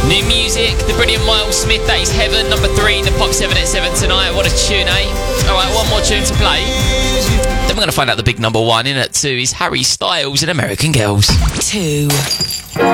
New music, the brilliant Miles Smith, that is Heaven, number 3 in the Pop 7 at 7 tonight. What a tune, eh? Alright, one more tune to play. Then we're going to find out the big number 1 in at 2 is Harry Styles and American Girls. 2.